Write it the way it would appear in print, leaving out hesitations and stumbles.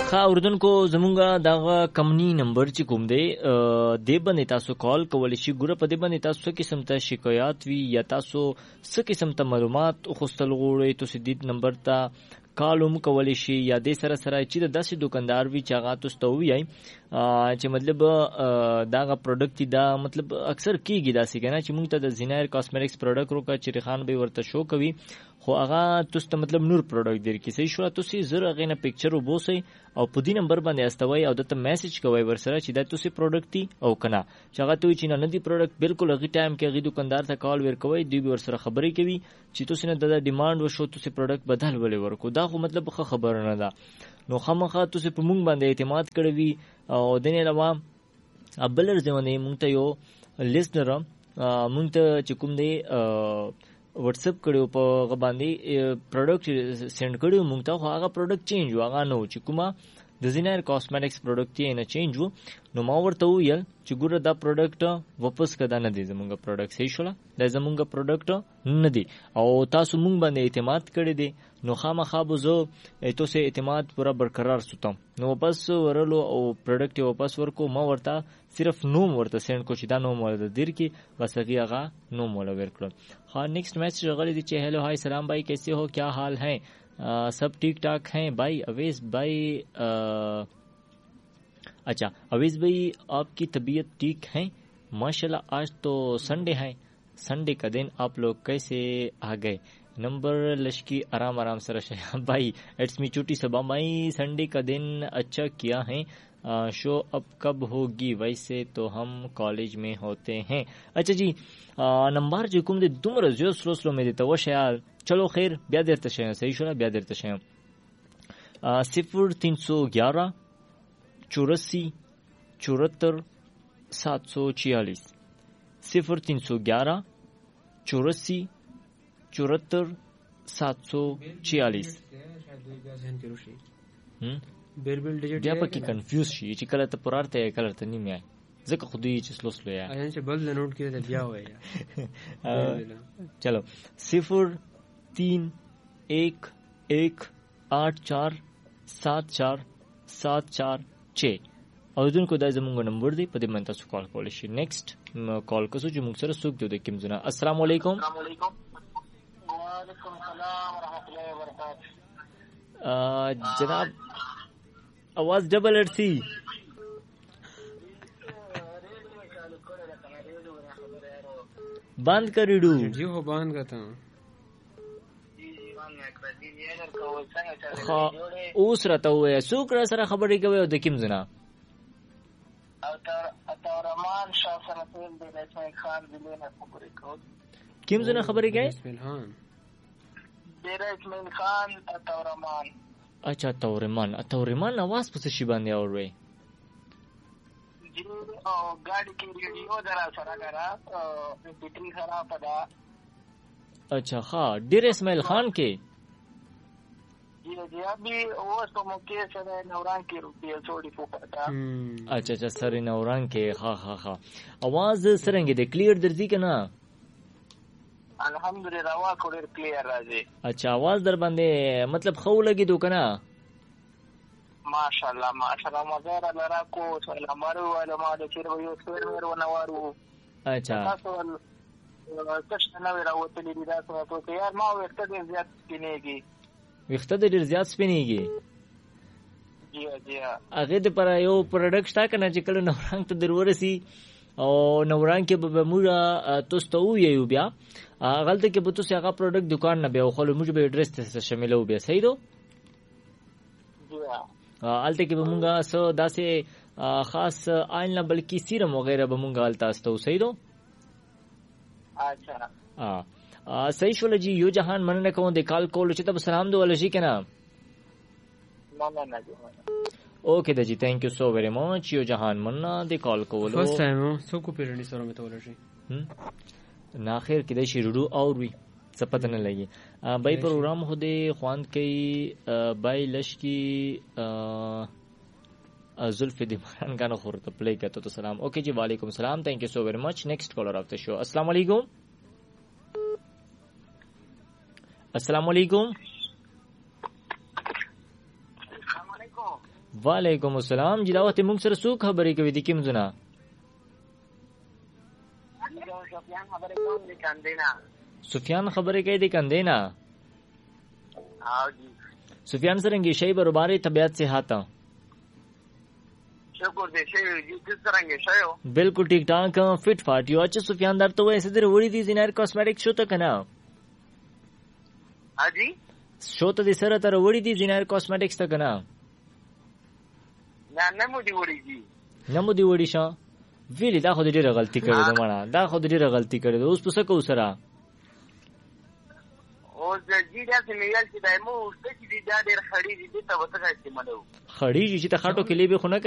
ښه اوردونکو زمونږه دغه کمنی نمبر چې کوم دی دې باندې تاسو کال کولی شئ. ګوره په دې باندې تاسو څه قسم ته شکایات وي یا تاسو څه قسم ته معلومات اخیستل غواړئ تاسو دې نمبر ته کال هم کولی شئ یا دې سره چې د داسې دکاندار وي چې هغه تاسو ته ووایي چې مطلب دغه پروډکټ دا مطلب اکثر کیږي داسې که نه چې موږ ته د زینایر کاسمیټکس پروډکټ روکه چې ریخان به ورته شو کوي خو هغه تاسو ته مطلب نور پروډکټ در کې صحیح شو تاسو زر هغه نه پکچر وبوسئ او په دې نمبر باندې استوي او دته میسج کوي ورسره چې دا تاسو پروډکټ دی او کنه چې هغه ته چې نه دی پروډکټ بالکل هغه ټایم کې هغه دکاندار ته کال ورکوي دی ورسره خبرې کوي چې تاسو نه د ډیماند وشو تاسو پروډکټ بدل ولې ورکو دا خو مطلب خبر نه ده نو خامخا تاسو په مونږ باندې اعتماد کړی او د نه علاوه ابلر ځونه مونږ ته یو لیسنر مونږ ته چې کوم دی واتس اپ کړو په باندې پروډکټ سند کړو مونږ ته هغه پروډکټ چینج واغه نو چې کومه د زینایر کاسمیټکس پروډکټ یې نه چینج وو نو ما ورته ویل چې ګوره دا پروډکټ واپس کړه نه دی زمونږ پروډکټ صحیح شولا دا زمونږ پروډکټ نه دی او تاسو مونږ باندې اعتماد کړی دی نو خامخا به زه تاسو اعتماد پورا برقرار ساتم نو واپس ورلو او پروډکټ واپس ورکو ما ورته صرف نوم ورته سند کو چې دا نوم ورته دیر کی بس هغه نوم ولا ورکړ. हाँ next message غلی دی چې hello hi सलाम भाई कैसे हो क्या हाल है सब ठीक ठाक हैं भाई अवेश भाई अच्छा अवेश भाई आपकी तबीयत ठीक है माशाल्लाह आज तो संडे है संडे का दिन आप लोग कैसे आ गए नंबर लश्की आराम आराम से रशा भाई इट्स मी छोटी सबा भाई संडे का दिन अच्छा किया है शो अब कब होगी वैसे तो हम कॉलेज में होते हैं. अच्छा जी नंबर जो कुम दे दुमर जो स्लो में देता वो शायद चलो खैर ब्या देर तशे सही शो ना ब्या देर तशे 0311 84 74 746 0311 84 74 746 بیل ډیجیټ بیا پکې کنفیوز شي چې کله ته پرارته کله ته نیمه ځکه خو دې چې سلو یا چې بل نوٹ کړی ته بیا وایي चलो 0311847474 او دن کو دا زمونږ نمبر دی په دې باندې تاسو کال کولی شئ. نیکسټ کال کوسو چې موږ سره څوک دی د کوم ځای. السلام علیکم. وعلیکم السلام ورحمۃ اللہ وبرکاتہ. جناب आवाज डबल एट सी बंद कर रीडू जी हो बंद करता हूं اوس راته وای څوک را سره خبرې کوي او د کوم ځای اتورمان شاه سنتین د اسماعیل خان دلینه خبرې کوي کوم ځای خبرې کوي ډیر اسماعیل خان اتورمان. अच्छा तौरमान आवाज पछ شي باندې اوري जी او गाड़ी की रेडियो जरा सरा करा बैटरी खराब पड़ा. अच्छा हाँ डेर इस्माइल खान के जी जी अभी वो तो मुके सरे नवरान के रुपये छोड़ी फुकता. अच्छा सर नवरान के हाँ आवाज सरंगे दे क्लियर दर्जी के ना الحمدلله وا کوډر کلیر راځي. अच्छा आवाज در باندې मतलब خو لګي دو کنه ماشاءالله مزار لرا کو سلام ورو ما د چیر یو سپیر ورو نوارو. अच्छा تاسو څه نه راوته دي دا څه ته یار ما وخت ډیر زیات کینېږي وخت ډیر زیات سپینېږي. جی هغه د پر یو پروډکټ تا کنه چې کله نوران ته درورسي او نوران کې به موږ تاسو ته ویو بیا غلطه کې به تاسو هغه پروډکټ دکان نه بیا خو موږ به ایڈریس ته شاملو بیا صحیح دو الته کې به موږ سو داسې خاص آین نه بلکې سیرم وغیرہ به موږ الته استو صحیح دو. اچھا صحیح شول جی یو جهان مننه کوم د کال کول چې تاسو سلام دو ول شي کنه نه اوکے دا جی تھینک یو سو ویری مچ یو جهان مننه د کال کول فرست ټایم سو کو پیرنی سره مته ول شي نه خیر کې د شیرډو اور وی څه پته نه لګي بای پروګرام هو دی خوان کوي بای لشکی زلف دیمران غانو خورته پلی کته تو سلام. اوکے جی وعلیکم السلام تھینک یو سو ویری مچ. نیکسٹ کالر اف د شو. السلام علیکم. السلام علیکم. علیکم. وعلیکم السلام. جی دا وخت موږ سره څوک خبرې کوي د کوم ځنا؟ سفیان خبرې کوم د کندینا. سفیان خبرې کوي د کندینا. او جی سفیان څنګه شی برابرې طبيعت صحت؟ شکر دې شی جی څنګه شیو؟ بالکل ٹھیک ٹھاک فٹ فاٹ یو. اچھا سفیان در تو ایسے در وړي دي زینار کاسمیټک شو ته کنه؟ حاجی شو ته دې سره تر وړي دي زینار کاسمیټکس ته کنه؟ نه مو دی وړي جی. نه مو دی وړي شه. ویلې دا خو دې ډېره غلطي کړې ده مړه. دا خو دې ډېره غلطي کړې ده. اوس پس کو سره او جی دا سمېل چې دایمو ست چې دا ډېر خړې دي ته وته استعمالو. خړې چې ته خاطو کې لیبه خو نه